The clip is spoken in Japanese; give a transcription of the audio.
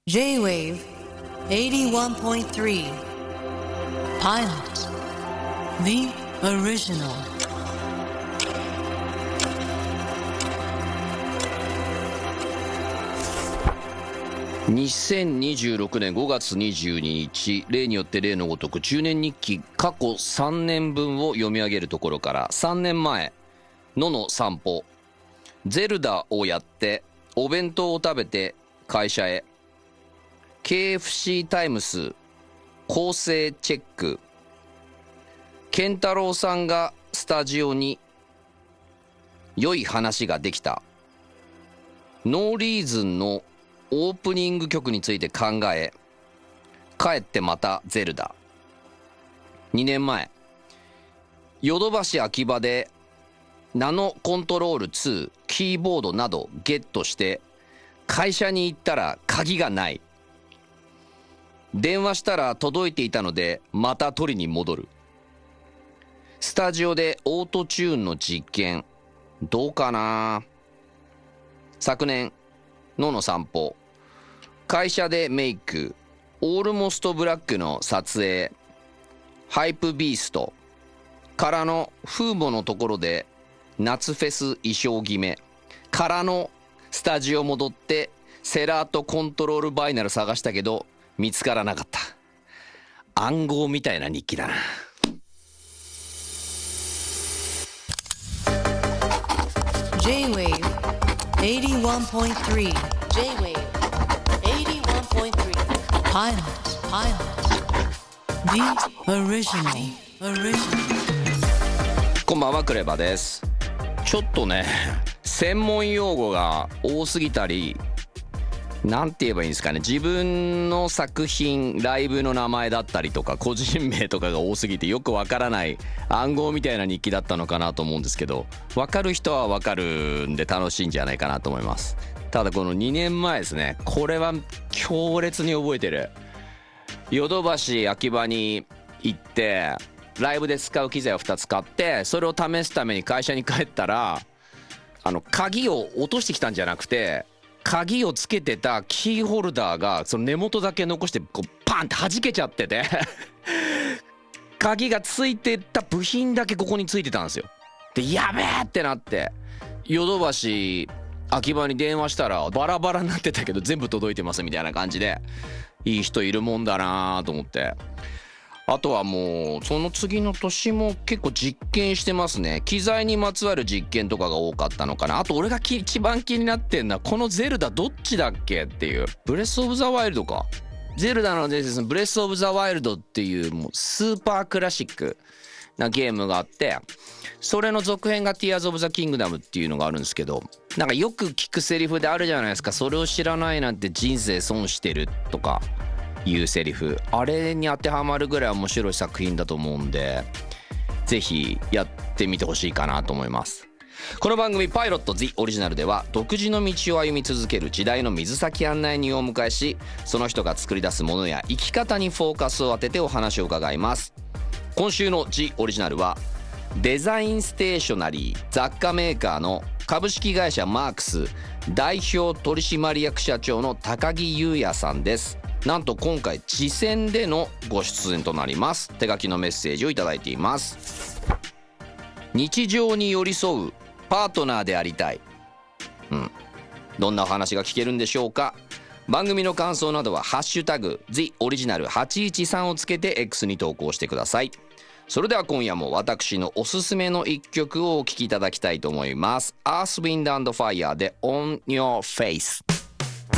J-Wave 81.3 Pilot The Original 2026年5月22日、例によって例のごとく10年日記過去3年分を読み上げるところから、3年前野の散歩、ゼルダをやってお弁当を食べて会社へ、 KFC タイムス構成チェック、健太郎さんがスタジオに、良い話ができた、ノーリーズンのオープニング曲について考え、帰ってまたゼルダ。2年前ヨドバシ秋葉でナノコントロール2キーボードなどゲットして会社に行ったら鍵がない。電話したら届いていたのでまた取りに戻る。スタジオでオートチューンの実験どうかな。昨年野の散歩、会社でメイク、オールモストブラックの撮影、ハイプビーストからの風母のところで夏フェス衣装決めからのスタジオ戻ってセラーとコントロールバイナル探したけど見つからなかった。暗号みたいな日記だな。 J-Wave 81.3 J-Wave 81.3 Pilot The Original こんばんは、クレバです。ちょっとね、専門用語が多すぎたり、なんて言えばいいんですかね、自分の作品、ライブの名前だったりとか個人名とかが多すぎてよくわからない暗号みたいな日記だったのかなと思うんですけど、わかる人はわかるんで楽しいんじゃないかなと思います。ただこの2年前ですね、これは強烈に覚えてる。ヨドバシ秋葉に行ってライブで使う機材を2つ買って、それを試すために会社に帰ったら、鍵を落としてきたんじゃなくて、鍵をつけてたキーホルダーがその根元だけ残してこうパンって弾けちゃってて鍵がついてた部品だけここについてたんですよ。で、やべえってなってヨドバシ秋葉に電話したら、バラバラになってたけど全部届いてますみたいな感じで、いい人いるもんだなと思って。あとはもうその次の年も結構実験してますね。機材にまつわる実験とかが多かったのかな。あと俺が一番気になってんのは、このゼルダどっちだっけっていう、ブレスオブザワイルドか、ゼルダの伝説のブレスオブザワイルドっていうもうスーパークラシックなゲームがあって、それの続編がティアーズオブザキングダムっていうのがあるんですけど、なんかよく聞くセリフであるじゃないですか。それを知らないなんて人生損してるとかいうセリフ、あれに当てはまるぐらい面白い作品だと思うんで、ぜひやってみてほしいかなと思います。この番組パイロット The オリジナルでは、独自の道を歩み続ける時代の水先案内人をお迎えし、その人が作り出すものや生き方にフォーカスを当ててお話を伺います。今週の The オリジナルは、デザインステーショナリー雑貨メーカーの株式会社マークス代表取締役社長の高木優也さんです。なんと今回次戦でのご出演となります。手書きのメッセージをいただいています。日常に寄り添うパートナーでありたい。どんなお話が聞けるんでしょうか。番組の感想などはハッシュタグ The オリジナル813をつけて X に投稿してください。それでは今夜も私のおすすめの一曲をお聴きいただきたいと思います。Earth, Wind and Fire で On Your Face。